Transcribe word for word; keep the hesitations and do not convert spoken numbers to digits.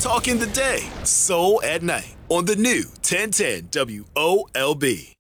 Talk in the day, soul at night on the new ten ten W O L B.